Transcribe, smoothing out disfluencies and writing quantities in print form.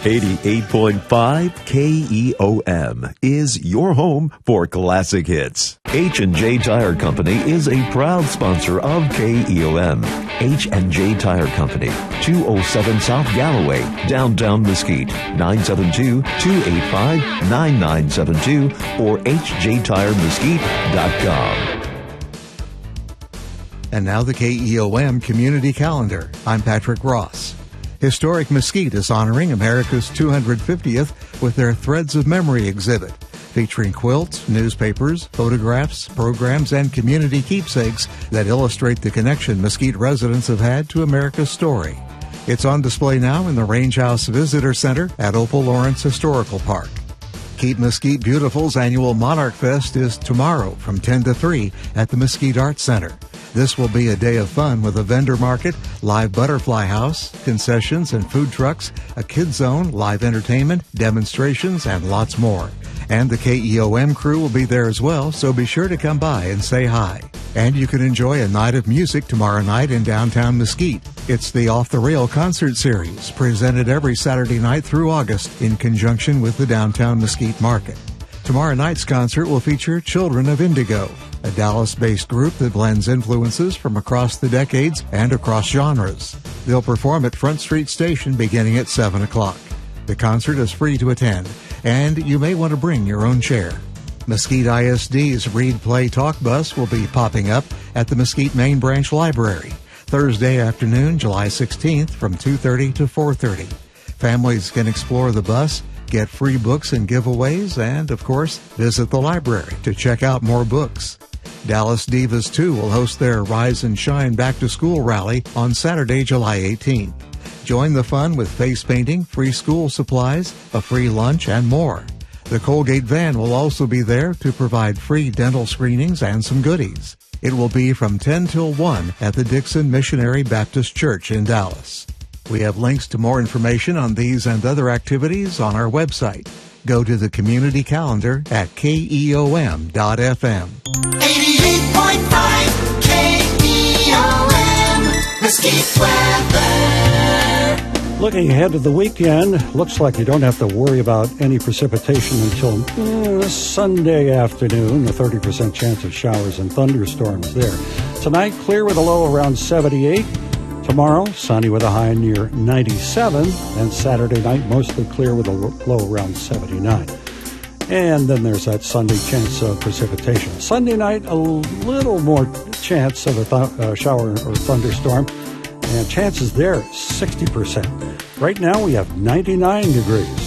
88.5 KEOM is your home for classic hits. H&J Tire Company is a proud sponsor of KEOM. H&J Tire Company, 207 South Galloway, downtown Mesquite, 972-285-9972 or hjtiremesquite.com. And now the KEOM Community Calendar. I'm Patrick Ross. Historic Mesquite is honoring America's 250th with their Threads of Memory exhibit, featuring quilts, newspapers, photographs, programs, and community keepsakes that illustrate the connection Mesquite residents have had to America's story. It's on display now in the Range House Visitor Center at Opal Lawrence Historical Park. Keep Mesquite Beautiful's annual Monarch Fest is tomorrow from 10 to 3 at the Mesquite Arts Center. This will be a day of fun with a vendor market, live butterfly house, concessions and food trucks, a kids zone, live entertainment, demonstrations, and lots more. And the KEOM crew will be there as well, so be sure to come by and say hi. And you can enjoy a night of music tomorrow night in downtown Mesquite. It's the Off the Rail concert series, presented every Saturday night through August in conjunction with the downtown Mesquite Market. Tomorrow night's concert will feature Children of Indigo, a Dallas-based group that blends influences from across the decades and across genres. They'll perform at Front Street Station beginning at 7 o'clock. The concert is free to attend, and you may want to bring your own chair. Mesquite ISD's Read Play Talk Bus will be popping up at the Mesquite Main Branch Library Thursday afternoon, July 16th from 2:30 to 4:30. Families can explore the bus, get free books and giveaways, and, of course, visit the library to check out more books. Dallas Divas 2 will host their Rise and Shine Back to School rally on Saturday, July 18th. Join the fun with face painting, free school supplies, a free lunch, and more. The Colgate van will also be there to provide free dental screenings and some goodies. It will be from 10 till 1 at the Dixon Missionary Baptist Church in Dallas. We have links to more information on these and other activities on our website. Go to the community calendar at KEOM.FM. 88.5 KEOM, Mesquite weather. Looking ahead to the weekend, looks like you don't have to worry about any precipitation until Sunday afternoon. A 30% chance of showers and thunderstorms there. Tonight, clear with a low around 78. Tomorrow, sunny with a high near 97. And Saturday night, mostly clear with a low around 79. And then there's that Sunday chance of precipitation. Sunday night, a little more chance of a shower or thunderstorm. And chances there, 60%. Right now, we have 99 degrees.